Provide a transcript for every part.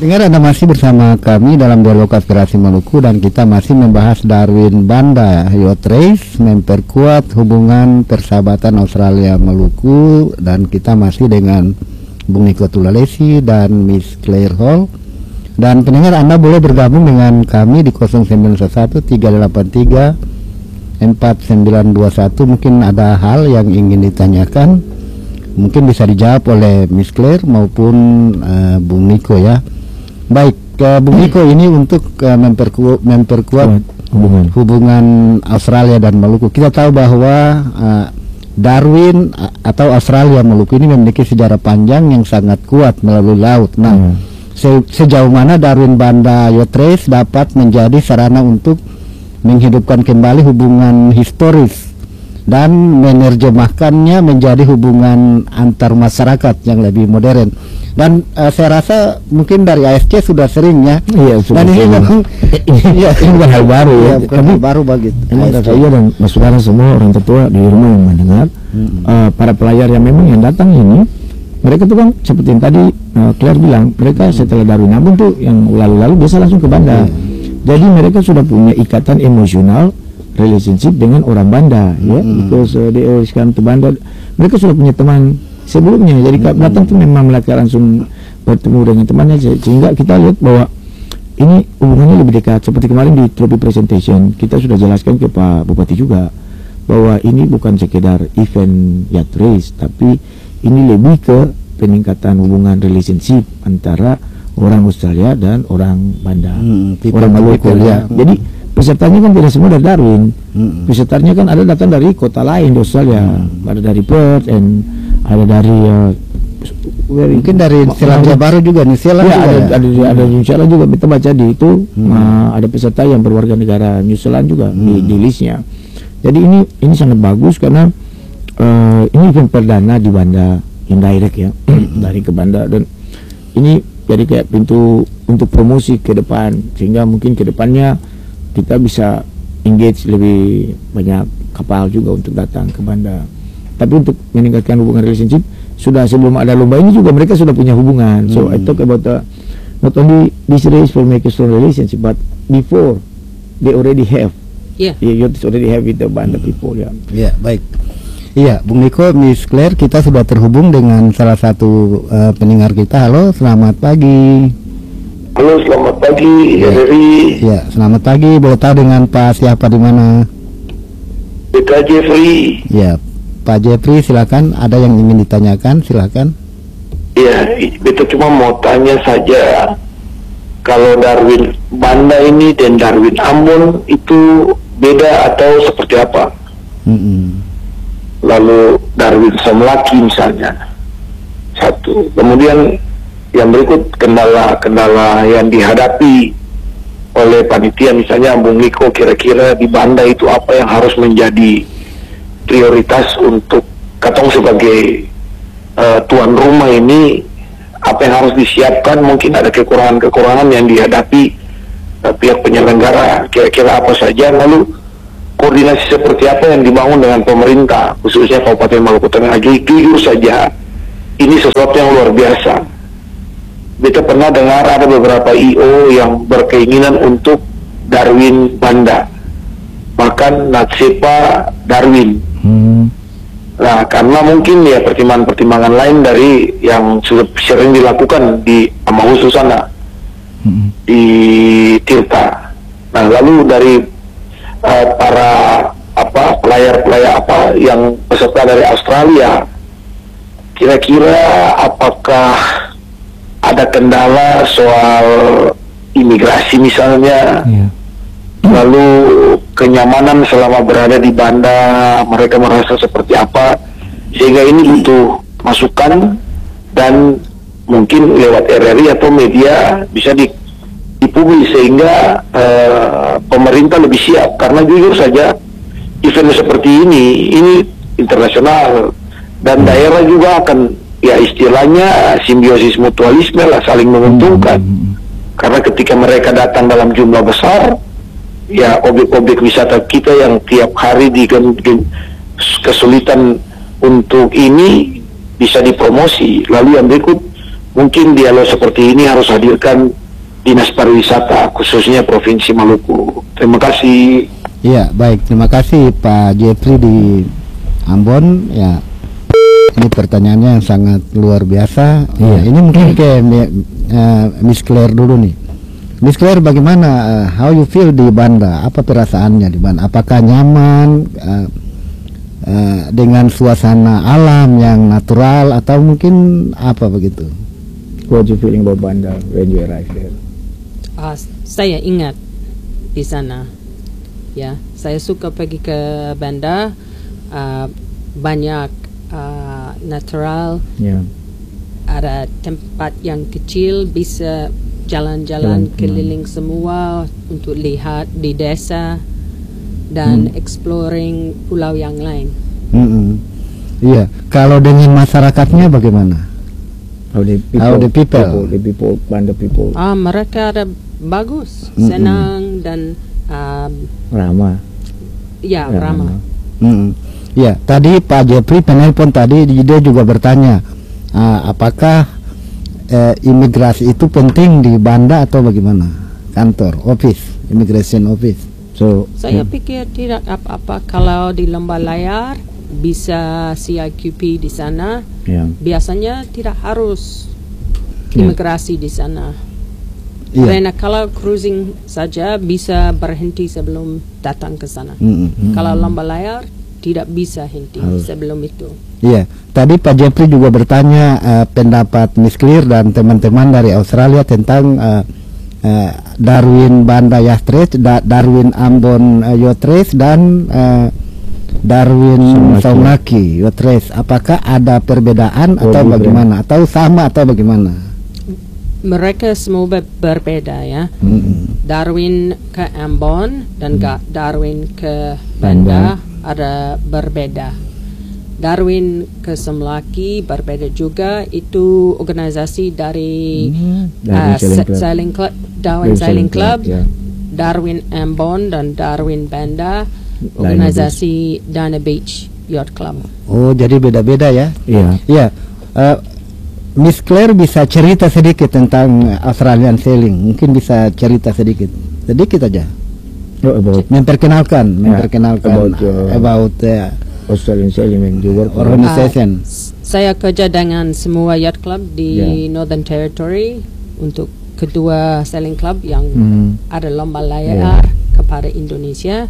Dengar, Anda masih bersama kami dalam Dialog Aspirasi Maluku dan kita masih membahas Darwin Banda Yacht Race memperkuat hubungan persahabatan Australia Maluku, dan kita masih dengan Bung Niko Tulalesi dan Miss Claire Hall. Dan pendengar, Anda boleh bergabung dengan kami di 091 383 4921. Mungkin ada hal yang ingin ditanyakan, mungkin bisa dijawab oleh Miss Claire maupun Bung Niko ya. Baik, Bung Niko, ini untuk memperkuat hubungan Australia dan Maluku. Kita tahu bahwa Darwin atau Australia Maluku ini memiliki sejarah panjang yang sangat kuat melalui laut. Nah, sejauh mana Darwin Banda Yacht Race dapat menjadi sarana untuk menghidupkan kembali hubungan historis dan menerjemahkannya menjadi hubungan antar masyarakat yang lebih modern. Dan saya rasa mungkin dari ASC sudah sering ya. Iya, dan ini memang ini bukan hal baru ya. Bukan hal baru bagi saya dan Mas Saudara semua orang tua di rumah yang mendengar. Para pelayar yang memang yang datang ini, mereka tuh kan seperti yang tadi Claire bilang, mereka setelah Darwin Ambon tuh yang lalu-lalu biasa langsung ke Banda. Jadi mereka sudah punya ikatan emosional relationship dengan orang Banda ya, because they always come to Banda. Mereka sudah punya teman sebelumnya, jadi datang tuh memang mereka langsung bertemu dengan temannya, sehingga kita lihat bahwa ini hubungannya lebih dekat. Seperti kemarin di Trophy Presentation kita sudah jelaskan ke Pak Bupati juga bahwa ini bukan sekedar event yacht race, tapi ini lebih ke peningkatan hubungan relationship antara orang Australia dan orang Banda, orang Maluku ya. Jadi pesertanya kan tidak semua dari Darwin, pesertanya kan ada datang dari kota lain di Australia, ada dari Perth, dan ada dari mungkin dari Selandia Baru juga nih, ada New Zealand juga. Kita baca di itu ada peserta yang berwarga negara New Zealand juga di listnya. Jadi ini sangat bagus karena ini event perdana di Banda indirect ya, dari ke Banda, dan ini jadi kayak pintu untuk promosi ke depan, sehingga mungkin ke depannya kita bisa engage lebih banyak kapal juga untuk datang ke Banda. Tapi untuk meningkatkan hubungan relationship, sudah sebelum ada lomba ini juga mereka sudah punya hubungan. So I talk about not only this race for make a strong relationship, but before they already have, you already have with the Banda people ya. Ya, baik. Iya, Bung Niko, Miss Claire, kita sudah terhubung dengan salah satu pendengar kita. Halo, selamat pagi. Halo, selamat pagi, Henry. Ya, selamat pagi. Boleh tahu dengan Pak siapa di mana? Pak Jeffrey. Ya, Pak Jeffrey, silakan. Ada yang ingin ditanyakan, silakan. Ya, itu cuma mau tanya saja, kalau Darwin Banda ini dan Darwin Ambon itu beda atau seperti apa? Lalu Darwin Somlaki misalnya, satu. Kemudian yang berikut, kendala-kendala yang dihadapi oleh panitia, misalnya Bung Niko, kira-kira di Banda itu apa yang harus menjadi prioritas untuk katong sebagai tuan rumah ini, apa yang harus disiapkan? Mungkin ada kekurangan-kekurangan yang dihadapi pihak penyelenggara, kira-kira apa saja? Lalu koordinasi seperti apa yang dibangun dengan pemerintah, khususnya Kabupaten Maluku Tengah. Jujur saja, ini sesuatu yang luar biasa. Kita pernah dengar ada beberapa IO yang berkeinginan untuk Darwin Banda, bahkan Natsepa Darwin. Nah, karena mungkin ya pertimbangan-pertimbangan lain dari yang sudah sering dilakukan di Amahusu sana, di Tirta. Nah, lalu dari para pelayar-pelayar yang peserta dari Australia, kira-kira apakah ada kendala soal imigrasi misalnya, lalu kenyamanan selama berada di Banda, mereka merasa seperti apa, sehingga ini butuh masukan, dan mungkin lewat RRI atau media bisa dipublis sehingga pemerintah lebih siap. Karena jujur saja, event seperti ini internasional, dan daerah juga akan, ya istilahnya simbiosis mutualisme lah, saling menguntungkan. Karena ketika mereka datang dalam jumlah besar, ya objek-objek wisata kita yang tiap hari kesulitan untuk ini bisa dipromosi. Lalu yang berikut, mungkin dialog seperti ini harus hadirkan Dinas Pariwisata khususnya Provinsi Maluku. Terima kasih. Ya, baik, terima kasih Pak Jeffrey di Ambon. Ya, ini pertanyaannya yang sangat luar biasa. Ya, ini mungkin ke Miss Claire dulu nih. Miss Claire, bagaimana how you feel di Banda? Apa perasaannya di Banda? Apakah nyaman dengan suasana alam yang natural atau mungkin apa begitu? What you feeling about Banda when you arrive there? Saya ingat di sana. Ya, saya suka pergi ke Banda. Banyak natural. Yeah. Ada tempat yang kecil, bisa jalan-jalan keliling semua untuk lihat di desa dan exploring pulau yang lain. Iya, kalau dengan masyarakatnya bagaimana? How the people, Banda people. Mereka ada bagus, senang dan ramah. Ya, ramah. Ya, tadi Pak Jeffrey penelpon tadi dia juga bertanya, apakah imigrasi itu penting di Banda atau bagaimana? Kantor, office, immigration office. So, saya pikir tidak apa-apa kalau di Lembah Layar bisa CIQP di sana. Biasanya tidak harus imigrasi di sana. Karena kalau cruising saja bisa berhenti sebelum datang ke sana. Kalau Lembah Layar tidak bisa henti sebelum itu. Iya, tadi Pak Jeffrey juga bertanya pendapat Miss Claire dan teman-teman dari Australia tentang Darwin Banda Yatres, Darwin Ambon Yatres dan Darwin Saunaki Yatres. Apakah ada perbedaan atau bagaimana? Atau sama atau bagaimana? Mereka semua berbeda ya. Darwin ke Ambon dan Darwin ke Banda ada berbeda. Darwin ke Semlaki berbeda juga. Itu organisasi dari Sailing Club, Darwin Sailing Club, Darwin Ambon dan Darwin Banda organisasi Dana Beach Yacht Club. Oh, jadi beda-beda ya? Iya. Iya. Miss Claire bisa cerita sedikit tentang Australian Sailing. Mungkin bisa cerita sedikit aja. Memperkenalkan about Australian Sailing and the work organization. Saya kerja dengan semua yacht club di Northern Territory untuk kedua sailing club yang ada lomba layar kepada Indonesia,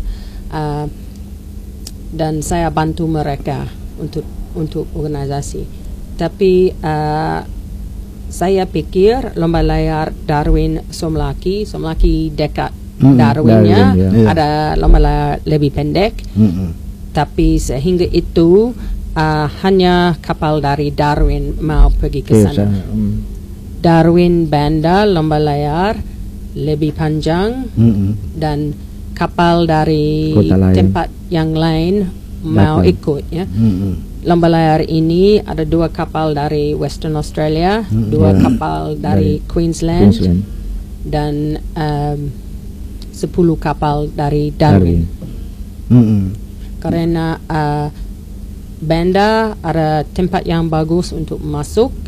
dan saya bantu mereka untuk organisasi. Tapi saya pikir lomba layar Darwin Somlaki dekat Darwinnya, ada lomba layar lebih pendek. Tapi sehingga itu hanya kapal dari Darwin mau pergi ke sana. Darwin Banda lomba layar lebih panjang, dan kapal dari tempat yang lain mau ikut ya. Lomba layar ini ada 2 kapal dari Western Australia, 2 kapal dari Queensland, dan 10 kapal dari Darwin. Karena Banda ada tempat yang bagus untuk masuk